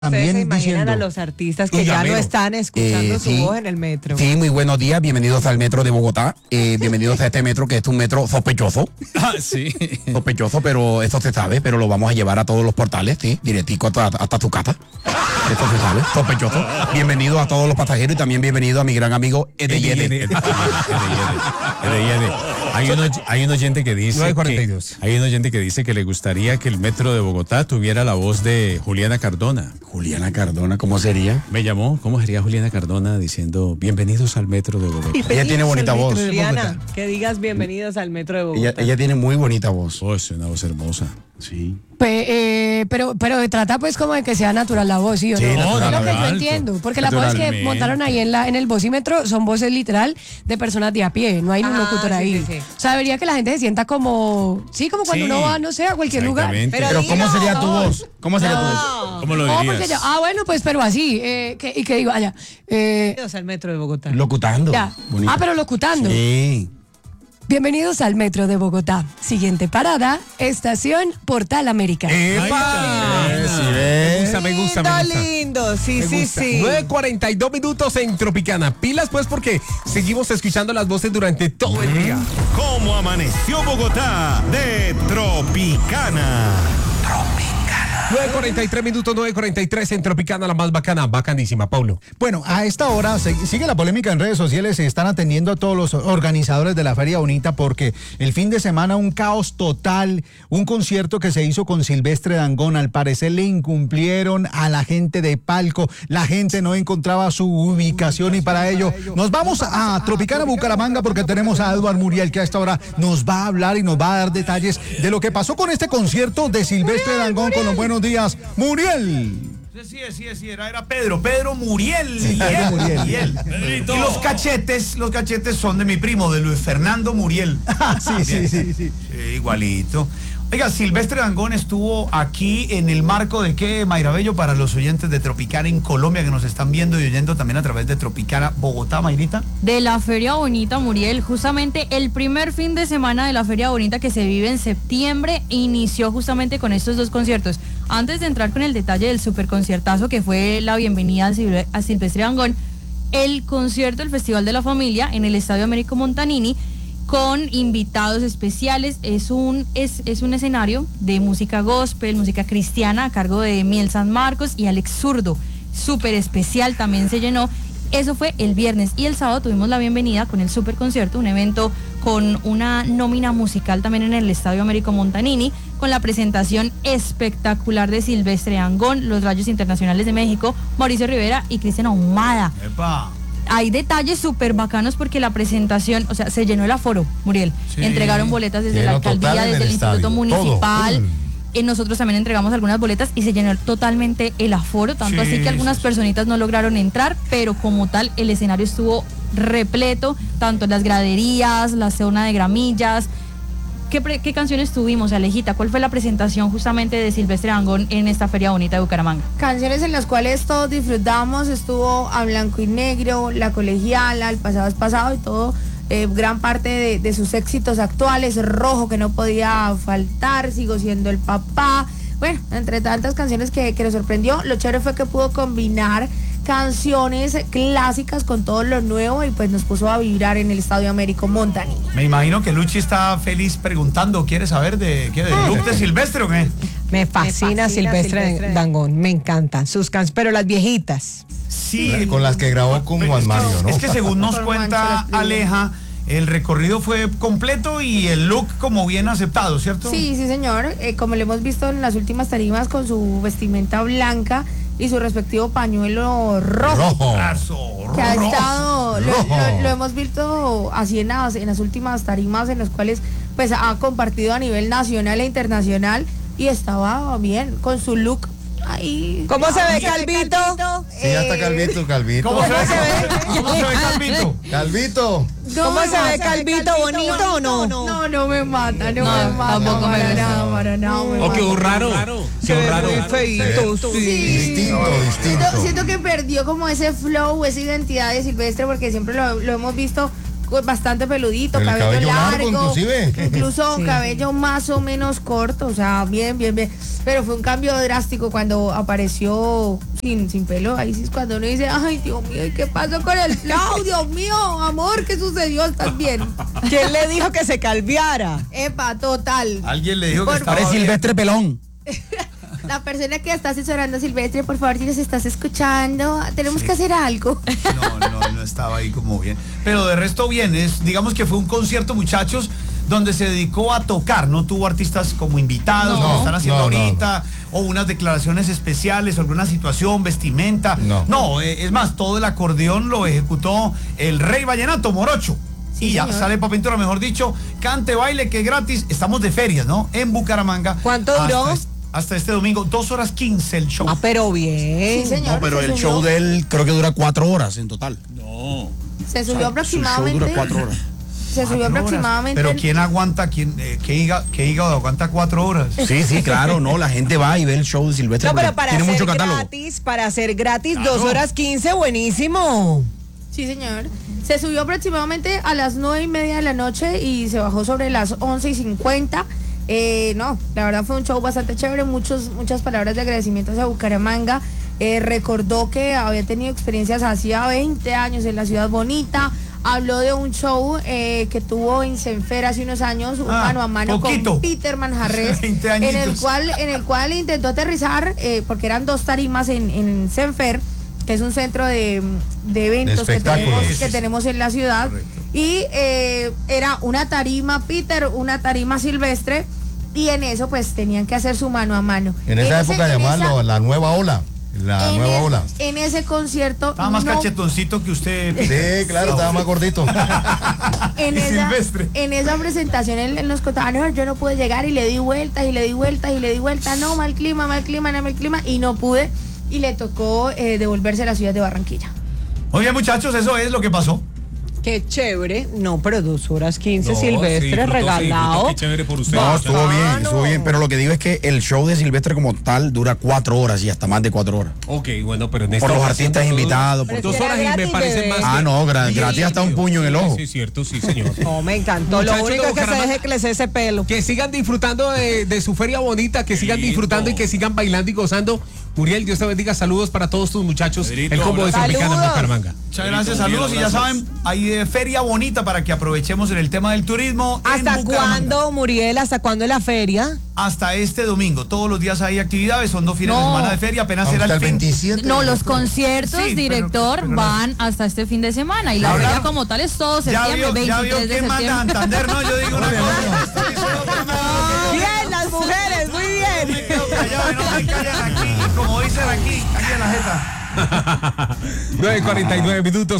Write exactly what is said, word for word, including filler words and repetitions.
Ustedes se imaginan diciendo, a los artistas que ya no están escuchando eh, su sí, voz en el metro. Sí, muy buenos días, bienvenidos al metro de Bogotá, eh, bienvenidos a este metro que es un metro sospechoso. Ah, sí. Sospechoso, pero esto se sabe, pero lo vamos a llevar a todos los portales, sí, directico hasta, hasta tu casa. Esto se sabe, sospechoso. Bienvenido a todos los pasajeros y también bienvenido a mi gran amigo Edeyede. Hay un, oy- hay un oyente que dice nueve cuarenta y dos. que, hay un oyente que dice que le gustaría que el metro de Bogotá tuviera la voz de Juliana Cardona. Juliana Cardona, ¿cómo sería? Me llamó, ¿cómo sería Juliana Cardona diciendo bienvenidos al metro de Bogotá? Ella tiene bonita voz. Juliana, que digas bienvenidos al metro de Bogotá. Ella, ella tiene muy bonita voz. Oh, es una voz hermosa. Sí. Pues, eh, pero, pero trata pues como de que sea natural la voz, ¿sí o Sí, no? natural, Es lo que yo natural. entiendo, porque las Natural. voces que montaron ahí en la en el vocímetro son voces literal de personas de a pie, no hay un Ah, locutor sí, ahí. sí, sí. O sea, debería que la gente se sienta como, sí, como cuando Sí, uno va, no sé, a cualquier lugar. exactamente. Pero Pero ¿cómo dilo. sería tu voz? ¿Cómo sería tu voz? No. ¿Cómo lo No, dirías? porque yo- ah, bueno, pues, pero así, eh, que, y que digo, allá, eh, Bienvenidos al metro de Bogotá. Locutando. ya. Bonito. Ah, pero locutando. Sí. Bienvenidos al metro de Bogotá. Siguiente parada, estación Portal América. ¡Epa! Eh, sí, Me ves. gusta, me gusta, me Lindo, gusta. lindo, sí, Me sí, gusta. sí. nueve cuarenta y dos minutos en Tropicana. Pilas pues porque seguimos escuchando las voces durante todo el día. ¿Cómo amaneció Bogotá? De Tropicana. nueve cuarenta y tres minutos, nueve cuarenta y tres en Tropicana, la más bacana, bacanísima, Paulo. Bueno, a esta hora se- sigue la polémica en redes sociales. Se están atendiendo a todos los organizadores de la Feria Bonita porque el fin de semana un caos total, un concierto que se hizo con Silvestre Dangond. Al parecer le incumplieron a la gente de palco. La gente no encontraba su ubicación y para ello nos vamos a Tropicana Bucaramanga porque tenemos a Edward Muriel que a esta hora nos va a hablar y nos va a dar detalles de lo que pasó con este concierto de Silvestre Dangond. Con los buenos días, Muriel. Sí, sí, sí, era, era Pedro, Pedro Muriel. Sí, Pedro Muriel. Muriel. Y los cachetes, los cachetes son de mi primo, de Luis Fernando Muriel. Sí, sí, sí, sí. Sí, igualito. Oiga, Silvestre Dangond estuvo aquí en el marco de qué, Mayra Bello, para los oyentes de Tropicana en Colombia que nos están viendo y oyendo también a través de Tropicana Bogotá, Mayrita. De la Feria Bonita, Muriel, justamente el primer fin de semana de la Feria Bonita que se vive en septiembre inició justamente con estos dos conciertos. Antes de entrar con el detalle del superconciertazo que fue la bienvenida a, Silve- a Silvestre Dangond, el concierto del Festival de la Familia en el Estadio Américo Montanini con invitados especiales. Es un, es, es un escenario de música gospel, música cristiana a cargo de Miel San Marcos y Alex Zurdo. Súper especial, también se llenó. Eso fue el viernes y el sábado tuvimos la bienvenida con el super concierto, un evento con una nómina musical también en el Estadio Américo Montanini, con la presentación espectacular de Silvestre Dangond, los Rayos Internacionales de México, Mauricio Rivera y Cristian Ahumada. Epa. Hay detalles súper bacanos porque la presentación, o sea, se llenó el aforo, Muriel. Sí. Entregaron boletas desde la Lleno total alcaldía, en desde el el Instituto estadio, Municipal. todo. Eh, nosotros también entregamos algunas boletas y se llenó totalmente el aforo, tanto Sí, así que algunas sí, sí. personitas no lograron entrar, pero como tal el escenario estuvo repleto, tanto las graderías, la zona de gramillas. ¿Qué, pre- qué canciones tuvimos, Alejita? ¿Cuál fue la presentación justamente de Silvestre Dangond en esta Feria Bonita de Bucaramanga? Canciones en las cuales todos disfrutamos, estuvo A Blanco y Negro, La Colegiala, El Pasado es Pasado y todo, eh, gran parte de, de sus éxitos actuales, Rojo que no podía faltar, Sigo siendo el papá, bueno, entre tantas canciones que, que nos sorprendió. Lo chévere fue que pudo combinar canciones clásicas con todo lo nuevo y pues nos puso a vibrar en el Estadio Américo Montanini. Me imagino que Luchi está feliz preguntando, ¿quiere saber de qué? ¿De look de Silvestre o qué? Me fascina, fascina Silvestre, Silvestre. Dangond, me encantan sus canciones, pero las viejitas. Sí. Con las que grabó con Pero Juan es que- Mario, ¿no? Es que según nos Con cuenta Juancho Espriu. Aleja, el recorrido fue completo y el look como bien aceptado, ¿cierto? Sí, sí, señor. Eh, como lo hemos visto en las últimas tarimas con su vestimenta blanca y su respectivo pañuelo rojo. Rojo. Brazo, Que ha rojo. estado, lo, Rojo. lo- lo hemos visto así en las, en las últimas tarimas en las cuales pues ha compartido a nivel nacional e internacional y estaba bien con su look ahí. ¿Cómo se ve, Calvito? Sí, ya está Calvito, Calvito. ¿Cómo se ve? ¿Cómo se ve, Calvito? Calvito. No ¿Cómo me se ve, mata, Calvito? ¿Bonito o no? No, no me mata, no, No, me mata. tampoco me para gusta. nada, para nada me Oh, mata. quedó raro. Se Quedó ve raro. muy feíto, sí. Distinto, distinto. Siento, siento que perdió como ese flow, esa identidad de Silvestre porque siempre lo, lo hemos visto cu- bastante peludito, El cabello, cabello largo, largo, inclusive. incluso Sí. cabello más o menos corto, o sea, bien, bien, bien. Pero fue un cambio drástico cuando apareció sin, sin pelo. Ahí sí es cuando uno dice, ay, Dios mío, ¿y qué pasó con el flow? Dios mío, amor, ¿qué sucedió? ¿Estás bien? ¿Quién le dijo que se calviara? Epa, total. Alguien le dijo que Por estaba Parece bien. Silvestre Pelón. La persona que está asesorando a Silvestre, por favor, si nos estás escuchando, tenemos que hacer algo. No, no, no estaba ahí como bien. Pero de resto bien, es, digamos que fue un concierto, muchachos, donde se dedicó a tocar, no tuvo artistas como invitados, No, como están haciendo no, no, ahorita, o unas declaraciones especiales, o alguna situación, vestimenta. No. No, eh, es más, todo el acordeón lo ejecutó el Rey Vallenato, Morocho. Sí, y ya señor. sale para pintura, mejor dicho, cante, baile, que es gratis. Estamos de ferias, ¿no? En Bucaramanga. ¿Cuánto duró? Hasta, hasta este domingo, dos horas quince el show. Ah, pero bien. Sí, señor. No, pero se el subió- show de él creo que dura cuatro horas en total. Se subió Su show aproximadamente. dura cuatro horas. Se subió Cuatro horas. aproximadamente. Pero ¿quién aguanta? ¿Quién, eh, qué, hígado, ¿Qué hígado aguanta cuatro horas? Sí, sí, claro, no, la gente va y ve el show de Silvestre. No, pero porque para tiene hacer mucho catálogo. gratis, para hacer gratis, Claro. dos horas quince, buenísimo. Sí, señor. Se subió aproximadamente a las nueve y media de la noche y se bajó sobre las once y cincuenta. Eh, no, la verdad fue un show bastante chévere, muchos, muchas palabras de agradecimiento hacia Bucaramanga. Eh, recordó que había tenido experiencias hacía veinte años en la ciudad bonita. Habló de un show eh, que tuvo en Senfer hace unos años, un Ah, mano a mano poquito. con Peter Manjarres, veinte en el añitos. cual, en el cual intentó aterrizar, eh, porque eran dos tarimas en, en Senfer, que es un centro de, de eventos que espectáculos. tenemos, Sí, que sí, tenemos en la ciudad. Correcto. Y eh, era una tarima Peter, una tarima Silvestre, y en eso pues tenían que hacer su mano a mano. En esa ese- época en llamarlo esa- la nueva ola. La en nueva es- ola. En ese concierto. Estaba más no- cachetoncito que usted. Sí, claro, estaba más gordito. en, Y esa, Silvestre. en esa presentación él, él nos contaba, no, yo no pude llegar y le di vueltas y le di vueltas y le di vueltas, no, mal clima, mal clima, no, mal clima, y no pude, y le tocó eh, devolverse a la ciudad de Barranquilla. Muy bien, muchachos, eso es lo que pasó. Qué chévere. No, pero dos horas quince, No, sí, Silvestre, disfrutó, sí, regalado. disfrutó, qué chévere por usted. No, muchacho. estuvo bien, Bacano. estuvo bien, pero lo que digo es que el show de Silvestre como tal dura cuatro horas y hasta más de cuatro horas. Ok, bueno, pero en esta Por los ocasión artistas todo- invitados. Por... Pero Dos Era horas y me gratis, parece bebé. más. Ah, que- no, gra- gratis hasta un puño en el ojo. Sí, es cierto, sí, señor. No, me encantó. Lo Muchachos único de es que se Bucaramanga. deje crecer ese pelo. Que sigan disfrutando de, de su feria bonita, que sigan Lindo. disfrutando y que sigan bailando y gozando. Muriel, Dios te bendiga. Saludos para todos tus muchachos. Pedrito, el combo de abrazo. Tropicana en Saludos. Bucaramanga. Muchas gracias, saludos y ya saben, hay eh, feria bonita para que aprovechemos en el tema del turismo. en ¿Hasta Bucaramanga. cuándo, Muriel? ¿Hasta cuándo es la feria? Hasta este domingo. Todos los días hay actividades, son dos fines de No. semana de feria, apenas era Hasta el el fin. veintisiete. No, los conciertos, Sí, pero- director, pero no- van hasta este fin de semana y la Ahora- feria como tal es todo Ya septiembre, vio, ya vio veintitrés de quién manda a septiembre. Santander, ¿no? Yo digo una cosa. Bien, las mujeres, muy bien. Me quedo callado y no me callan aquí. Como dicen aquí, aquí en la jeta. nueve cuarenta y nueve minutos.